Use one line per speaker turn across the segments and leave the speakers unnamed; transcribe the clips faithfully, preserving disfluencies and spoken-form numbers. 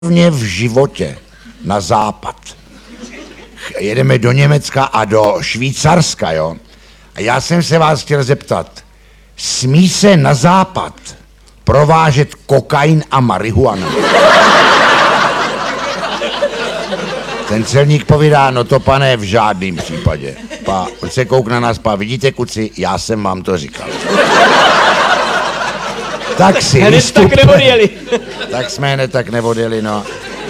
v životě na západ. Jedeme do Německa a do Švýcarska, jo? A já jsem se vás chtěl zeptat, smí se na západ provážet kokain a marihuana? Ten celník povídá, no to pane, v žádném případě. Pa, on se kouk na nás, pa, vidíte kuci, já jsem vám to říkal. Tak si
hned tak neodjeli.
Tak jsme hned tak neodjeli, no.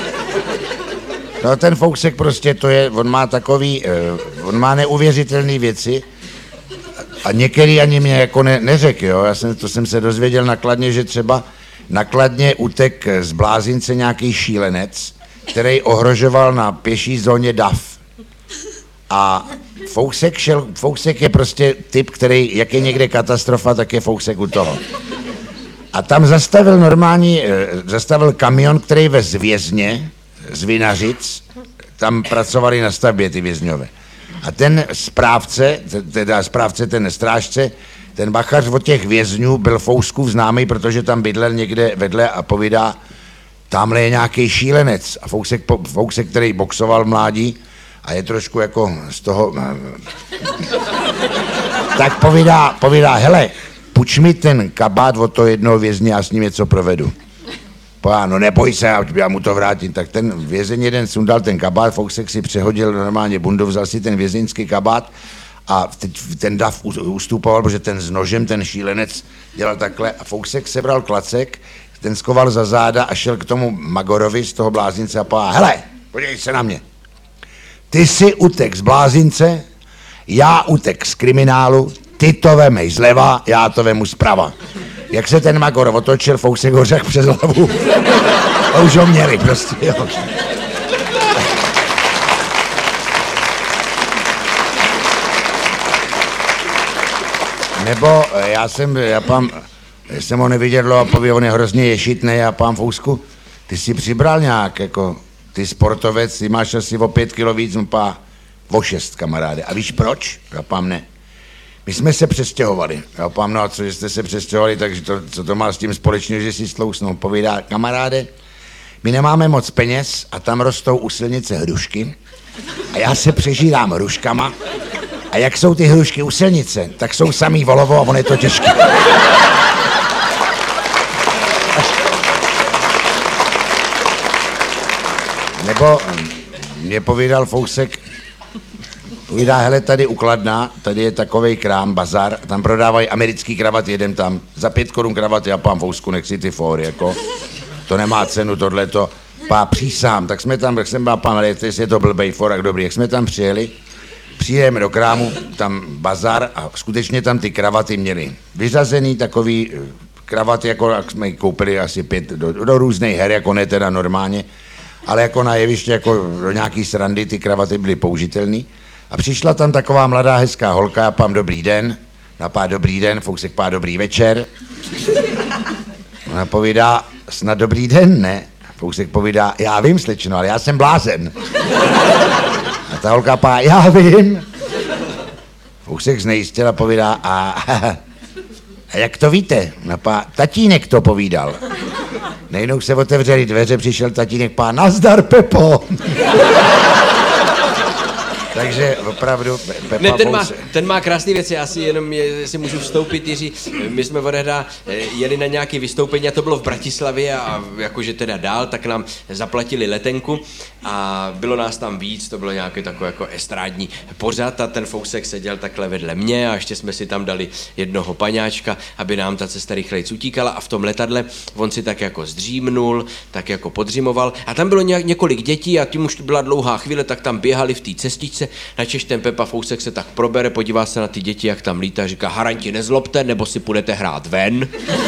No ten Fousek prostě to je, on má takový, uh, on má neuvěřitelné věci a některý ani mě jako ne, neřekl, jo. Já jsem, to jsem se dozvěděl na Kladně, že třeba na Kladně utek z Blázince nějaký šílenec, který ohrožoval na pěší zóně dav. A Fousek šel, Fousek je prostě typ, který, jak je někde katastrofa, tak je Fousek u toho. A tam zastavil normální, zastavil kamion, který vez vězně z Vinařic, tam pracovali na stavbě ty vězňové. A ten správce, teda správce, ten strážce, ten bachař od těch vězňů byl Fouskův známý, protože tam bydlel někde vedle a povídá, tamhle je nějaký šílenec. A Fousek, Fousek, který boxoval v mládí a je trošku jako z toho, tak povídá, povídá, hele, puč mi ten kabát od toho jednoho vězně, já s ním něco provedu. Pojá, no neboj se, já mu to vrátím. Tak ten vězeň jeden sundal ten kabát, Fousek si přehodil normálně bundu, vzal si ten vězeňský kabát a ten dav ustupoval, protože ten s nožem, ten šílenec dělal takhle a Fousek sebral klacek, ten skoval za záda a šel k tomu Magorovi z toho Blázince a pojá, hele, podívej se na mě. Ty jsi utek z Blázince, já utek z kriminálu, ty to vemej zleva, já to vemu zprava. Jak se ten Magor otočil, Fousek ho řekl přes hlavu. A už ho měli prostě, jo. Nebo já jsem, já pám, jsem ho neviděl a poví, on je hrozně ješitnej a pán Fousku, ty jsi přibral nějak, jako, ty sportovec, ty máš asi o pět kilo víc, pá, o šest, kamaráde. A víš proč? Já pám, ne. My jsme se přestěhovali. Já pám, no a co, že jste se přestěhovali, takže to, co to má s tím společně, že si stlousnou. Povídá, kamaráde, my nemáme moc peněz a tam rostou u silnice hrušky a já se přežírám hruškama a jak jsou ty hrušky u silnice, tak jsou samý volovo a on je to těžké. Nebo mě povídal Fousek, povídá, hele, tady u Kladna, tady je takovej krám, bazar, tam prodávají americký kravaty, jedem tam, za pět korun kravaty, já pán Fousku, nech si ty fóry, jako, to nemá cenu, tohleto, pá, přísám, tak jsme tam, tak jsem byl, pán, jestli je to blbej forak, dobrý, jak jsme tam přijeli, přijedeme do krámu, tam bazar a skutečně tam ty kravaty měli vyřazený takový kravaty, jako jak jsme koupili asi pět, do, do různých her, jako ne teda normálně, ale jako na jeviště, jako do nějaký srandy, ty kravaty byly použitelný. A přišla tam taková mladá hezká holka, já pám dobrý den, na pá dobrý den, Fousek pá dobrý večer. Ona povídá, snad dobrý den, ne? Fousek povídá, já vím, slečno, ale já jsem blázen. A ta holka pá, já vím. Fousek znejistil a povídá, a, a jak to víte? Ona pá, tatínek to povídal. Nejednou se otevřeli dveře, přišel tatínek, pá, nazdar, Pepo. Takže opravdu Pepa
ne, ten má,
Fousek.
ten má krásné věci, já si jenom je, si můžu vstoupit, Jiří. My jsme odehda jeli na nějaké vystoupení a to bylo v Bratislavě a jakože teda dál, tak nám zaplatili letenku a bylo nás tam víc, to bylo nějaký takový jako estrádní pořad a ten Fousek seděl takhle vedle mě a ještě jsme si tam dali jednoho paňáčka, aby nám ta cesta rychlejc utíkala a v tom letadle on si tak jako zdřímnul, tak jako podřimoval a tam bylo nějak, několik dětí a tím už byla dlouhá chvíle, tak tam běhali v té cestičce. Načež ten Pepa Fousek se tak probere, podívá se na ty děti, jak tam lítá, říká, haranti, nezlobte, nebo si půjdete hrát ven.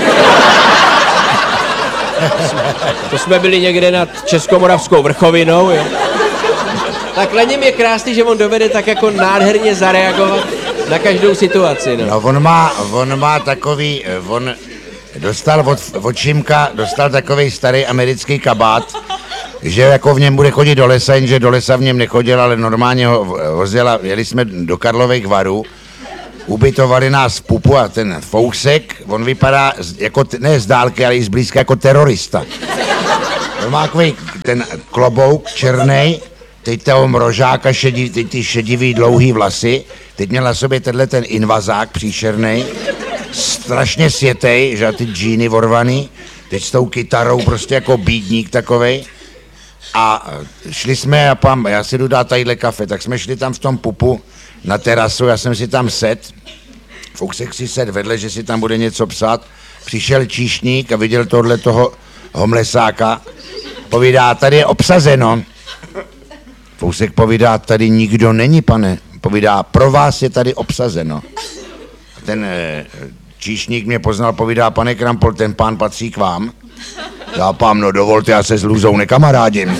To jsme byli někde nad Českomoravskou vrchovinou, jo. Tak na něm je krásný, že on dovede tak jako nádherně zareagovat na každou situaci, no.
No on má, on má takový, on dostal od, od Šimka, dostal takovej starý americký kabát, že jako v něm bude chodit do lesa, jenže do lesa v něm nechodil, ale normálně ho vozil a jeli jsme do Karlových Varů, ubytovali nás v pupu a ten Fousek, on vypadá jako, ne z dálky, ale i zblízka jako terorista. On má takový ten klobouk černej, teď toho mrožáka, šedí, teď ty šedivý dlouhý vlasy, teď měl na sobě tenhle ten invazák příšernej, strašně světej, že ty džíny vorvaný, teď s tou kytarou prostě jako bídník takovej. A šli jsme a pam, já si jdu dát tadyhle kafe, tak jsme šli tam v tom pupu na terasu, já jsem si tam set, Fouksek si set vedle, že si tam bude něco psát, přišel číšník a viděl tohle toho homlesáka, povídá, tady je obsazeno. Fouksek povídá, tady nikdo není, pane, povídá, pro vás je tady obsazeno. Ten e, číšník mě poznal, povídá, pane Krampol, ten pán patří k vám. Já pám, no dovolte, já se s Lůzou nekamarádím.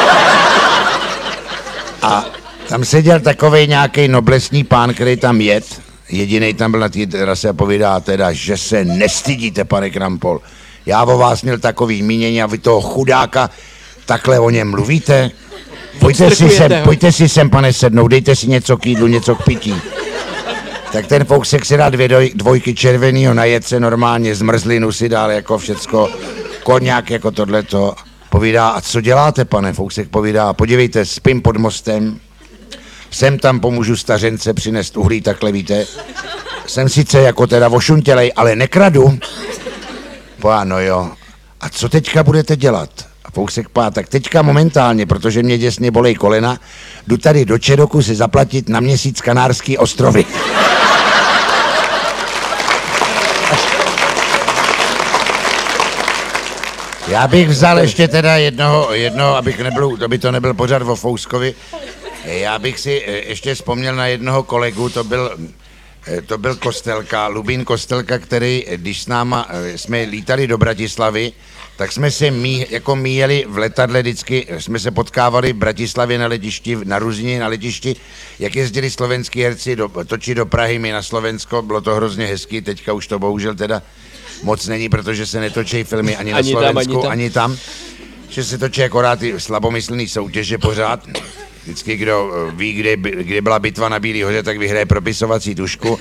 A tam seděl takovej nějaký noblesní pán, který tam jet, jedinej tam byl na té terase a povídá teda, že se nestydíte, pane Krampol. Já o vás měl takový mínění a vy toho chudáka takhle o něm mluvíte. Pojďte si sem, pojďte si sem, pane, sednout, dejte si něco k jídlu, něco k pití. Tak ten Fouksek si dá dvě doj, dvojky červenýho, najet se normálně, zmrzlinu si dál jako všecko, koňák jako tohleto. Povídá, a co děláte, pane? Fouksek povídá, podívejte, spím pod mostem, sem tam pomůžu stařence přinést uhlí, takhle víte. Jsem sice jako teda vošuntělej, ale nekradu. Povídá, no jo, a co teďka budete dělat? A Fouksek pá, tak teďka momentálně, protože mě děsně bolej kolena, jdu tady do Čedoku si zaplatit na měsíc Kanárský ostrovy. Já bych vzal ještě teda jednoho, jednoho, abych nebyl, aby to nebyl pořád o Fouskovi. Já bych si ještě vzpomněl na jednoho kolegu, to byl, to byl Kostelka, Lubín Kostelka, který, když s náma jsme lítali do Bratislavy, tak jsme se mí, jako míjeli v letadle vždycky, jsme se potkávali v Bratislavě na letišti, na Ruzině na letišti, jak jezdili slovenský herci do, točit do Prahy, my na Slovensko, bylo to hrozně hezký, teďka už to bohužel teda moc není, protože se netočí filmy ani na ani Slovensku, tam, ani, tam. ani tam, že se točí akorát ty slabomyslný soutěže pořád. Vždycky, kdo ví, kde, kde byla bitva na Bílý hoře, tak vyhraje propisovací tušku.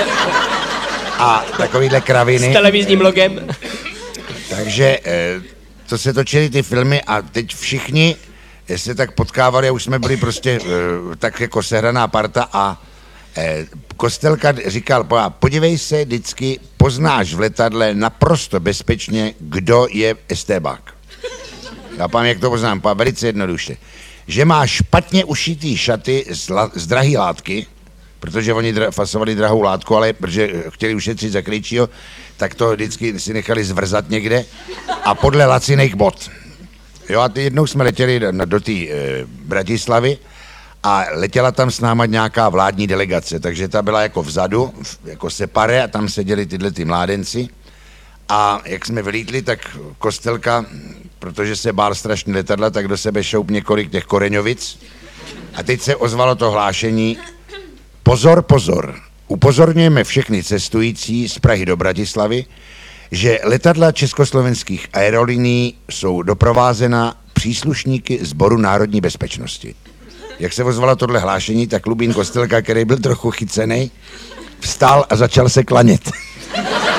A takovýhle kraviny.
S televizním logem.
Takže to se točily ty filmy a teď všichni se tak potkávali a už jsme byli prostě tak jako sehraná parta a Kostelka říkal, podívej se, vždycky poznáš v letadle naprosto bezpečně, kdo je estébák. Já pám, jak to poznám, pám, velice jednoduše. Že má špatně ušitý šaty z, la, z drahý látky, protože oni dra, fasovali drahou látku, ale protože chtěli ušetřit za Krejčího, tak to vždycky si nechali zvrzat někde a podle laciných bot. Jo, a jednou jsme letěli do, do té e, Bratislavy a letěla tam s náma nějaká vládní delegace, takže ta byla jako vzadu, jako separé a tam seděli tyhle ty mládenci. A jak jsme vylítli, tak Kostelka, protože se bál strašně letadla, tak do sebe šoup několik těch koreňovic. A teď se ozvalo to hlášení, pozor, pozor, upozorňujeme všechny cestující z Prahy do Bratislavy, že letadla československých aerolinií jsou doprovázena příslušníky Sboru národní bezpečnosti. Jak se ozvalo tohle hlášení, tak Lubín Kostelka, který byl trochu chycený, vstal a začal se klanět.